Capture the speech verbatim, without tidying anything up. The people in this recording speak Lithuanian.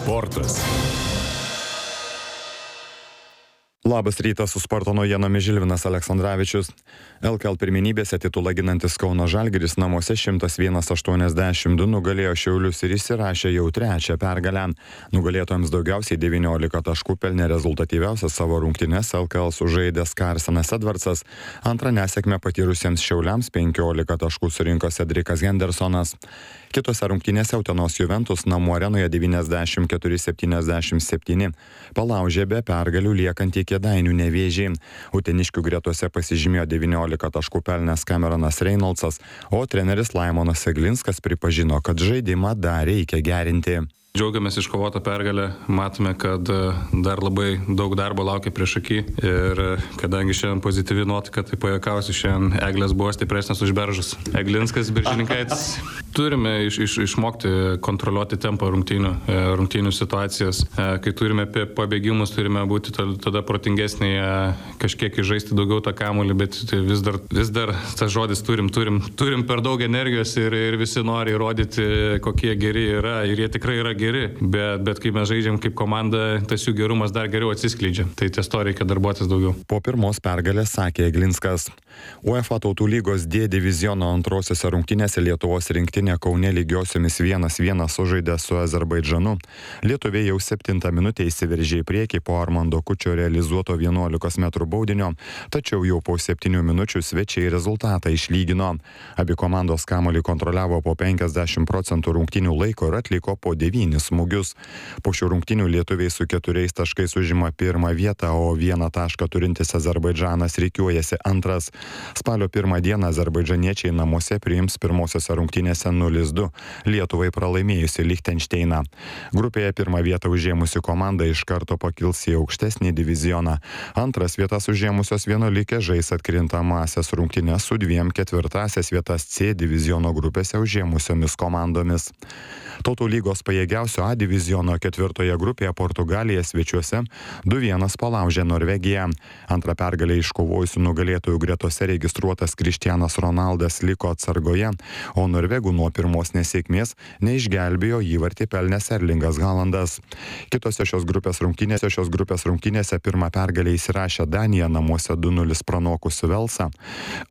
Sportas. Labas rytas, su sporto naujienomis Žilvinas Aleksandravičius. L K L pirmenybėse titulą ginantis Kauno Žalgiris namuose šimtas vienas aštuoniasdešimt du nugalėjo Šiaulius ir įsirašė jau trečią pergalę. Nugalėtojams daugiausiai devyniolika taškų pelnė rezultatyviausias savo rungtynes L K L sužaidęs Karsenas Edvardsas. Antrą nesėkmę patyrusiems Šiauliams penkiolika taškų surinko Cedrikas Hendersonas. Kitose rungtynėse Utenos Juventus namų arenoje devyniasdešimt keturi septyniasdešimt septyni palaužė be pergalių liekantį Kėdainių Nevėžį. Uteniškių gretose pasižymėjo devyniolika taškų pelnęs Cameronas Reynoldsas, o treneris Laimonas Eglinskas pripažino, kad žaidimą dar reikia gerinti. Džiaugiamės iškovotą pergalę, matome, kad dar labai daug darbo laukia prieš akį ir kadangi šiandien pozityvi nuotaika, tai pajuokausiu, šiandien Eglės buvo stipresnės už Beržus. Eglinskas, Biržininkaitis. Turime iš, iš, išmokti kontroliuoti tempą rungtynių, rungtynių situacijas. Kai turime pabėgimus, turime būti tada protingesnėje, kažkiek žaisti daugiau tą kamuolį, bet vis dar, vis dar tas žodis turim, turim, turim per daug energijos ir, ir visi nori įrodyti, kokie geri yra ir jie tikrai yra geri, bet, bet kai mes žaidžiam kaip komanda, tas jų gerumas dar geriau atsiskleidžia. Tai ties to reikia darbuotis daugiau. Po pirmos pergalės sakė Eglinskas. UEFA Tautų lygos D diviziono antrosiose rungtynėse Lietuvos rinktinė Kaune lygiosiomis vienas vienas sužaidė su Azerbaidžanu. Lietuviai jau septintą minutę įsiveržė į priekį po Armando Kučio realizuoto vienuolikos metrų baudinio, tačiau jau po septynių minučių svečiai rezultatą išlygino. Abi komandos kamuolį kontroliavo po penkiasdešimt procentų rungtynių laiko ir atliko po devynis smūgius. Po šių rungtynių lietuviai su keturiais taškais užima pirmą vietą, o vieną tašką turintis Azerbaidžanas rikiuojasi antras. Spalio pirmą dieną azerbaidžaniečiai namuose priims pirmosiose rungtynėse nulis du Lietuvai pralaimėjusi Lichtenšteiną. Grupėje pirmą vietą užėmusi komanda iš karto pakils į aukštesnį divizioną. Antras vietas užėmusios vienuolikės žais atkrintamąsias rungtynes su dviem ketvirtąsias vietas C diviziono grupėse užėmusiomis komandomis. Tautų lygos pajėgiausio A diviziono ketvirtoje grupėje Portugalija svečiuose du vienas palaužė Norvegiją. Antrą pergalę iškovojusių nugalėtojų gretose registruotas Krištianas Ronaldas liko atsargoje, o norvegų nuo pirmos nesėkmės neišgelbėjo įvartį pelnęs Erlingas Haalandas. Kitose šios grupės rungtynėse šios grupės rungtynėse pirmą pergalę įsirašė Danija namuose du nulis pranokusi Velsą,